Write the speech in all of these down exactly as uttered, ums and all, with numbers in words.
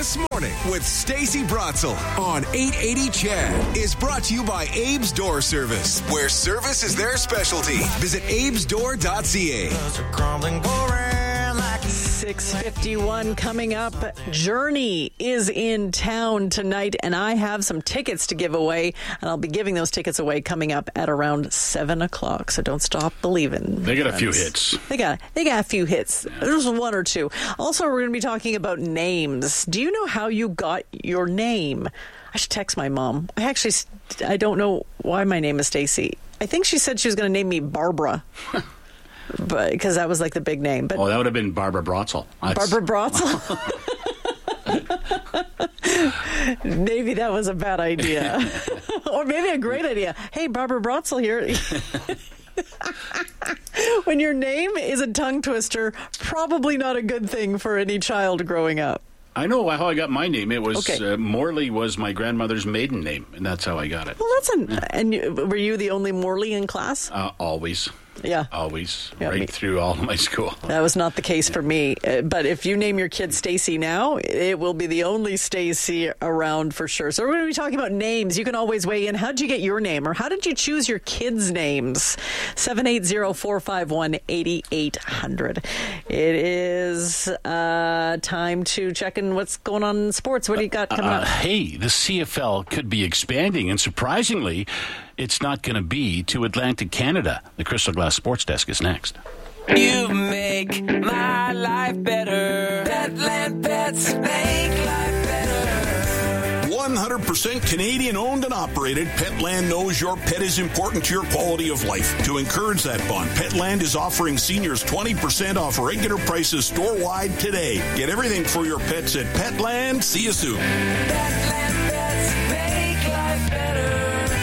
This Morning with Stacey Brotzel on eight eighty C H E D is brought to you by Abe's Door Service, where service is their specialty. Visit abes door dot c a. six fifty-one coming up. Journey is in town tonight, and I have some tickets to give away, and I'll be giving those tickets away coming up at around seven o'clock, so don't stop believing. They got a few hits. They got they got a few hits. There's one or two. Also, we're going to be talking about names. Do you know how you got your name? I should text my mom. I actually, I don't know why my name is Stacey. I think she said she was going to name me Barbara. But because that was like the big name. But oh, that would have been Barbara Brotzel. That's... Barbara Brotzel? Maybe that was a bad idea. Or maybe a great idea. Hey, Barbara Brotzel here. When your name is a tongue twister, probably not a good thing for any child growing up. I know how I got my name. It was okay. uh, Morley was my grandmother's maiden name, and that's how I got it. Well, that's an. Yeah. And you, were you the only Morley in class? Uh, always. Yeah. Always. Yeah, right me. through all of my school. That was not the case for me. Uh, but if you name your kid Stacy now, it will be the only Stacy around for sure. So we're going to be talking about names. You can always weigh in. How did you get your name? Or how did you choose your kids' names? seven eight zero, four five one, eight eight zero zero. It is uh, time to check in what's going on in sports. What do you got coming uh, up? Hey, the C F L could be expanding, and surprisingly, it's not going to be to Atlantic Canada. The Crystal Glass Sports Desk is next. You make my life better. Petland Pets make life better. one hundred percent Canadian owned and operated, Petland knows your pet is important to your quality of life. To encourage that bond, Petland is offering seniors twenty percent off regular prices store-wide today. Get everything for your pets at Petland. See you soon. Petland Pets make life better.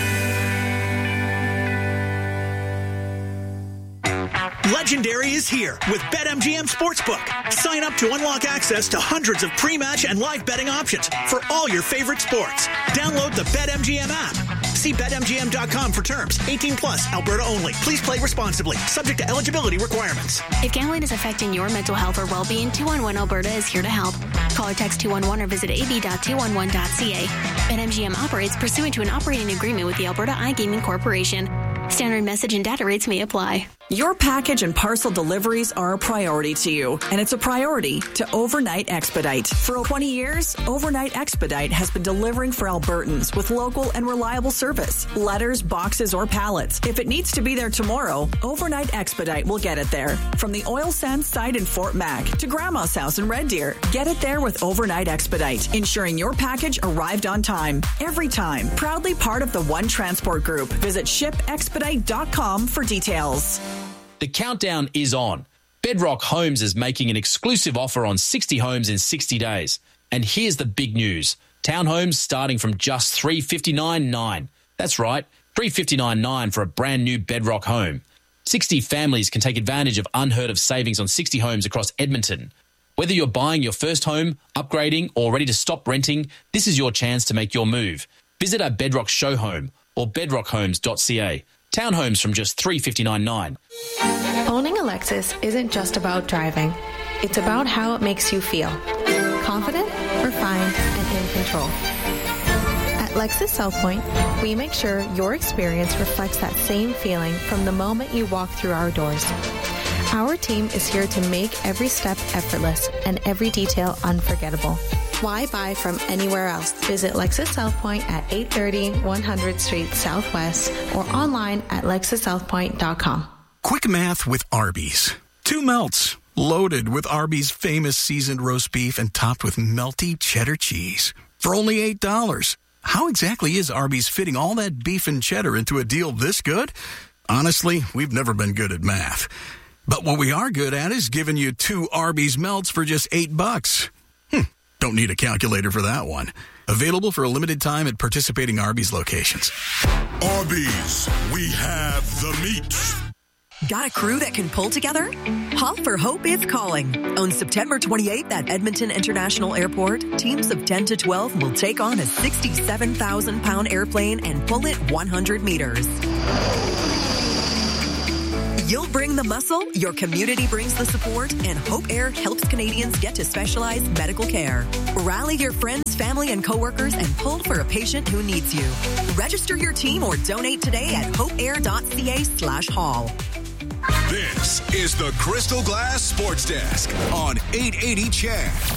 Legendary is here with BetMGM Sportsbook. Sign up to unlock access to hundreds of pre-match and live betting options for all your favorite sports. Download the BetMGM app. See bet M G M dot com for terms. eighteen plus, Alberta only. Please play responsibly. Subject to eligibility requirements. If gambling is affecting your mental health or well-being, two one one Alberta is here to help. Call or text two one one or visit a b dot two one one dot c a. BetMGM operates pursuant to an operating agreement with the Alberta iGaming Corporation. Standard message and data rates may apply. Your package and parcel deliveries are a priority to you, and it's a priority to Overnight Expedite. For twenty years, Overnight Expedite has been delivering for Albertans with local and reliable service. Letters, boxes, or pallets. If it needs to be there tomorrow, Overnight Expedite will get it there. From the oil sands site in Fort Mac to Grandma's house in Red Deer, get it there with Overnight Expedite, ensuring your package arrived on time. Every time. Proudly part of the One Transport Group. Visit ship expedite dot com for details. The countdown is on. Bedrock Homes is making an exclusive offer on sixty homes in sixty days. And here's the big news. Townhomes starting from just three hundred fifty-nine dollars and nine cents. That's right, three hundred fifty-nine dollars and nine cents for a brand new Bedrock home. sixty families can take advantage of unheard of savings on sixty homes across Edmonton. Whether you're buying your first home, upgrading, or ready to stop renting, this is your chance to make your move. Visit our Bedrock show home or bedrock homes dot c a. Townhomes from just three hundred fifty-nine dollars and nine cents. Owning a Lexus isn't just about driving. It's about how it makes you feel. Confident, refined, and in control. At Lexus South Point, we make sure your experience reflects that same feeling from the moment you walk through our doors. Our team is here to make every step effortless and every detail unforgettable. Why buy from anywhere else? Visit Lexus South Point at eight thirty one hundredth Street Southwest or online at lexus south point dot com. Quick math with Arby's. Two melts, loaded with Arby's famous seasoned roast beef and topped with melty cheddar cheese. For only eight dollars. How exactly is Arby's fitting all that beef and cheddar into a deal this good? Honestly, we've never been good at math. But what we are good at is giving you two Arby's melts for just eight bucks. Hmm. Don't need a calculator for that one. Available for a limited time at participating Arby's locations. Arby's, we have the meat. Got a crew that can pull together? Haul for Hope is calling. On September twenty-eighth at Edmonton International Airport, teams of ten to twelve will take on a sixty-seven thousand pound airplane and pull it one hundred meters. You'll bring the muscle, your community brings the support, and Hope Air helps Canadians get to specialized medical care. Rally your friends, family, and coworkers and pull for a patient who needs you. Register your team or donate today at hopeair.ca slash hall. This is the Crystal Glass Sports Desk on eight eighty C H E D.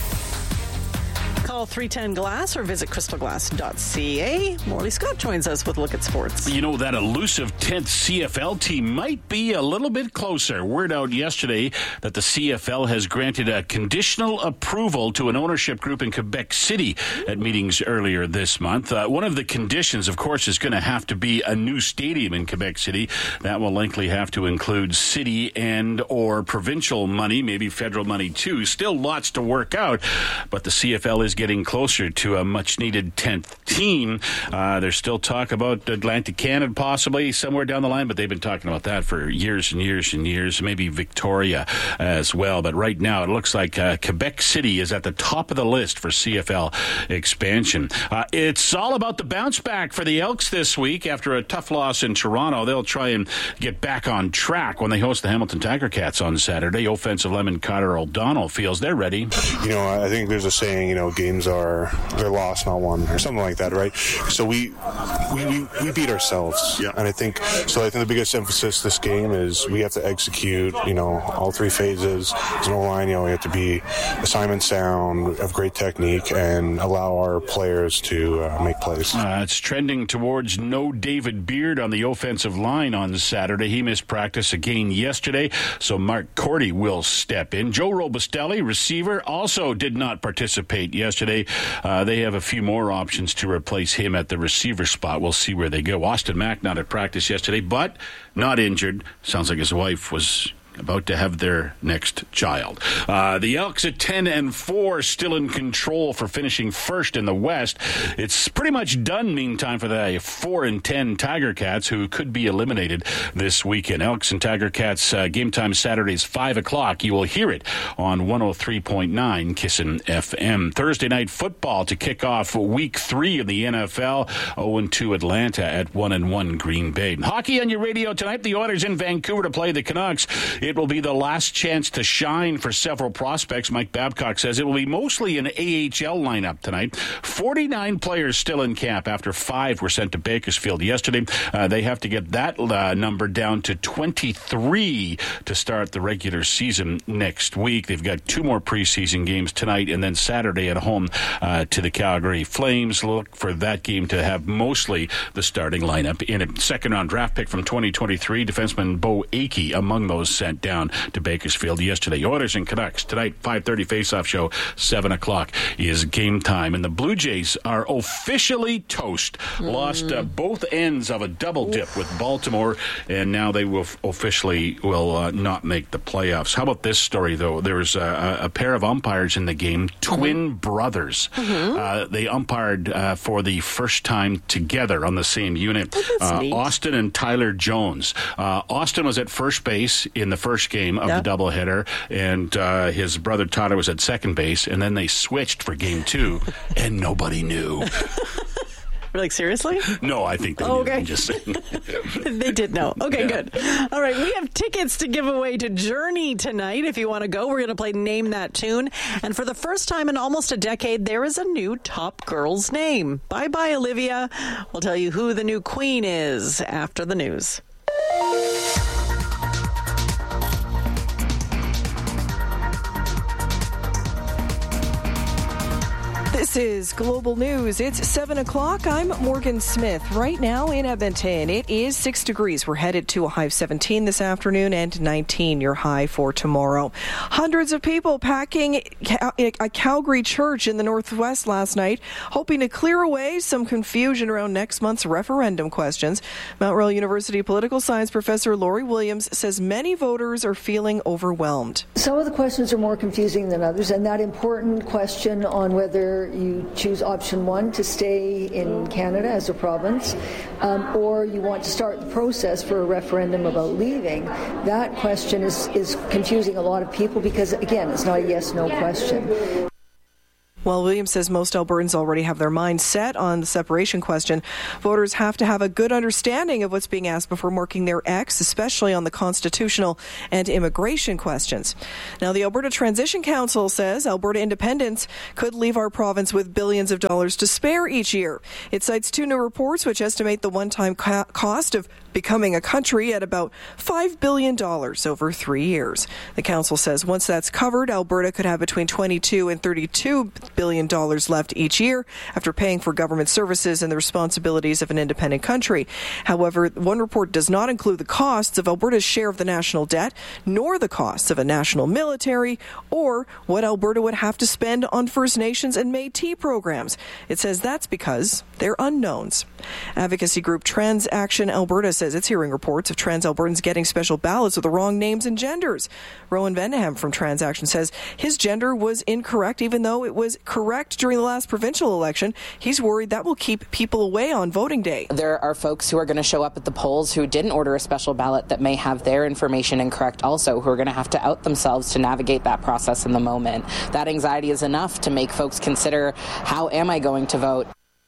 Call three ten glass or visit crystal glass dot c a. Morley Scott joins us with a look at sports. You know, that elusive tenth C F L team might be a little bit closer. Word out yesterday that the C F L has granted a conditional approval to an ownership group in Quebec City at meetings earlier this month. Uh, one of the conditions, of course, is going to have to be a new stadium in Quebec City. That will likely have to include city and or provincial money, maybe federal money too. Still lots to work out, but the C F L is getting closer to a much-needed tenth team. Uh, there's still talk about Atlantic Canada possibly somewhere down the line, but they've been talking about that for years and years and years, maybe Victoria as well. But right now, it looks like uh, Quebec City is at the top of the list for C F L expansion. Uh, it's all about the bounce back for the Elks this week. After a tough loss in Toronto, they'll try and get back on track when they host the Hamilton Tiger Cats on Saturday. Offensive lineman Carter O'Donnell feels they're ready. You know, I think there's a saying, you know, games are they're lost, not won, or something like that, right? So we we, we, we beat ourselves. Yeah. And I think so I think the biggest emphasis this game is we have to execute, you know, all three phases. There's no line, you know, we have to be assignment sound, have great technique, and allow our players to uh, make plays. Uh, it's trending towards no David Beard on the offensive line on Saturday. He missed practice again yesterday, so Mark Cordy will step in. Joe Robustelli, receiver, also did not participate yesterday. Uh, they have a few more options to replace him at the receiver spot. We'll see where they go. Austin Mack not at practice yesterday, but not injured. Sounds like his wife was about to have their next child. Uh, the Elks at ten and four, still in control for finishing first in the West. It's pretty much done, meantime, for the four and ten Tiger Cats, who could be eliminated this weekend. Elks and Tiger Cats uh, game time Saturdays five o'clock. You will hear it on one oh three point nine Kissin' F M. Thursday night football to kick off week three of the N F L. oh and two Atlanta at one and one Green Bay. Hockey on your radio tonight. The Oilers in Vancouver to play the Canucks. It will be the last chance to shine for several prospects. Mike Babcock says it will be mostly an A H L lineup tonight. forty-nine players still in camp after five were sent to Bakersfield yesterday. Uh, they have to get that uh, number down to twenty-three to start the regular season next week. They've got two more preseason games tonight and then Saturday at home uh, to the Calgary Flames. Look for that game to have mostly the starting lineup in it. Second-round draft pick from twenty twenty-three, defenseman Bo Akey among those sent down to Bakersfield yesterday. Oilers and Canucks tonight, five thirty face-off show, seven o'clock is game time. And the Blue Jays are officially toast. Mm. Lost uh, both ends of a double dip Oof. with Baltimore, and now they will f- officially will uh, not make the playoffs. How about this story, though? There was a, a pair of umpires in the game, twin mm-hmm. brothers. Mm-hmm. Uh, they umpired uh, for the first time together on the same unit. Oh, uh, Austin and Tyler Jones. Uh, Austin was at first base in the first game of yep. the doubleheader, and uh, his brother Tyler was at second base, and then they switched for game two, and nobody knew. Like, seriously? No, I think they oh, knew. okay. I'm just saying. They did know. Okay, yeah. good. All right, we have tickets to give away to Journey tonight. If you want to go, we're going to play Name That Tune. And for the first time in almost a decade, there is a new top girl's name. Bye-bye, Olivia. We'll tell you who the new queen is after the news. This is Global News. It's seven o'clock. I'm Morgan Smith. Right now in Edmonton, it is six degrees. We're headed to a high of seventeen this afternoon and nineteen, your high for tomorrow. Hundreds of people packing a Calgary church in the Northwest last night, hoping to clear away some confusion around next month's referendum questions. Mount Royal University political science professor Lori Williams says many voters are feeling overwhelmed. Some of the questions are more confusing than others, and that important question on whether you choose option one to stay in Canada as a province, um, or you want to start the process for a referendum about leaving, that question is, is confusing a lot of people because, again, it's not a yes-no question. While Williams says most Albertans already have their minds set on the separation question, voters have to have a good understanding of what's being asked before marking their X, especially on the constitutional and immigration questions. Now, the Alberta Transition Council says Alberta independence could leave our province with billions of dollars to spare each year. It cites two new reports which estimate the one-time co- cost of becoming a country at about five billion dollars over three years. The council says once that's covered, Alberta could have between twenty-two and thirty-two billion dollars left each year after paying for government services and the responsibilities of an independent country. However, one report does not include the costs of Alberta's share of the national debt, nor the costs of a national military, or what Alberta would have to spend on First Nations and Métis programs. It says that's because they're unknowns. Advocacy group Trans Action Alberta says it's hearing reports of trans Albertans getting special ballots with the wrong names and genders. Rowan Vandenham from Trans Action says his gender was incorrect, even though it was correct during the last provincial election. He's worried that will keep people away on voting day. There are folks who are going to show up at the polls who didn't order a special ballot that may have their information incorrect also, who are going to have to out themselves to navigate that process in the moment. That anxiety is enough to make folks consider, how am I going to vote?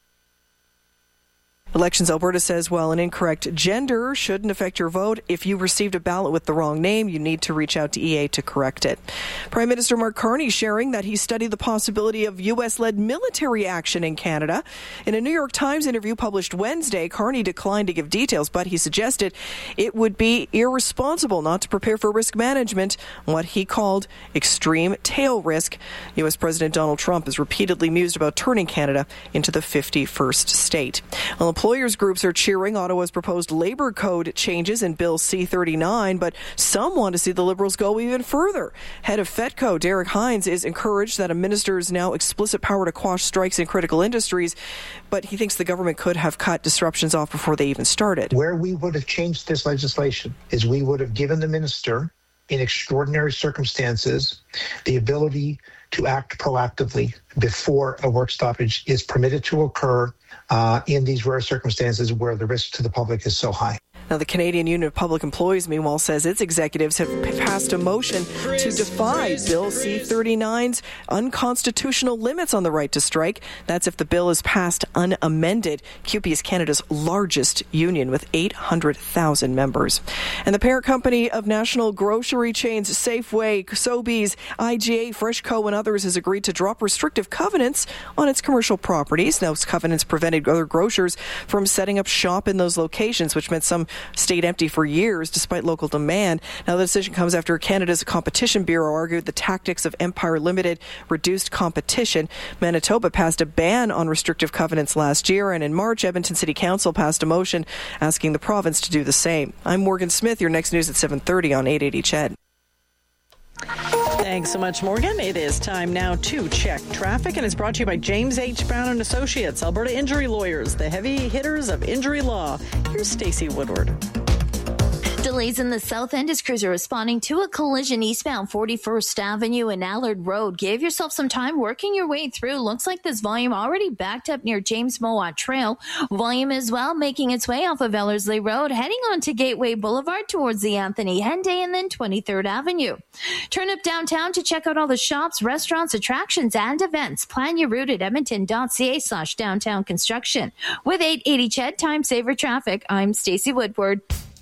Elections Alberta says while an incorrect gender shouldn't affect your vote, if you received a ballot with the wrong name, you need to reach out to E A to correct it. Prime Minister Mark Carney sharing that he studied the possibility of U S-led military action in Canada. In a New York Times interview published Wednesday, Carney declined to give details, but he suggested it would be irresponsible not to prepare for risk management, what he called extreme tail risk. U S President Donald Trump has repeatedly mused about turning Canada into the fifty-first state. Well, employers groups are cheering Ottawa's proposed labour code changes in Bill C thirty-nine, but some want to see the Liberals go even further. Head of FETCO, Derek Hines, is encouraged that a minister's now explicit power to quash strikes in critical industries, but he thinks the government could have cut disruptions off before they even started. Where we would have changed this legislation is we would have given the minister, in extraordinary circumstances, the ability to act proactively before a work stoppage is permitted to occur uh, in these rare circumstances where the risk to the public is so high. Now, the Canadian Union of Public Employees, meanwhile, says its executives have passed a motion to defy Bill C thirty-nine's unconstitutional limits on the right to strike. That's if the bill is passed unamended. C U P E is Canada's largest union with eight hundred thousand members. And the parent company of national grocery chains Safeway, Sobeys, I G A, Freshco, and others has agreed to drop restrictive covenants on its commercial properties. Those covenants prevented other grocers from setting up shop in those locations, which meant some stayed empty for years despite local demand. Now, the decision comes after Canada's Competition Bureau argued the tactics of Empire Limited reduced competition. Manitoba passed a ban on restrictive covenants last year, and in March, Edmonton City Council passed a motion asking the province to do the same. I'm Morgan Smith. Your next news at seven thirty on eight eighty C H E D. Thanks so much, Morgan. It is time now to check traffic, and it's brought to you by James H. Brown and Associates, Alberta Injury Lawyers, the heavy hitters of injury law. Here's Stacey Woodward. Delays in the south end as crews are responding to a collision eastbound forty-first Avenue and Allard Road. Give yourself some time working your way through. Looks like this volume already backed up near James Mowat Trail. Volume as well making its way off of Ellerslie Road, heading on to Gateway Boulevard towards the Anthony Henday and then twenty-third Avenue. Turn up downtown to check out all the shops, restaurants, attractions, and events. Plan your route at edmonton.ca slash downtown construction. With eight eighty C H E D Time Saver Traffic, I'm Stacey Woodward.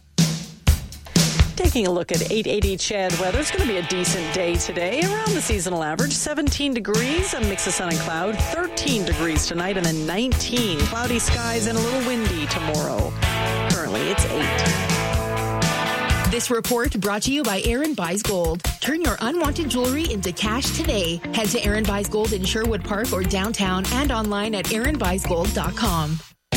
Taking a look at eight eighty C H E D weather, it's going to be a decent day today, around the seasonal average, seventeen degrees, a mix of sun and cloud, thirteen degrees tonight, and then nineteen. Cloudy skies and a little windy tomorrow. Currently, it's eight. This report brought to you by Aaron Buys Gold. Turn your unwanted jewelry into cash today. Head to Aaron Buys Gold in Sherwood Park or downtown and online at aaron buys gold dot com.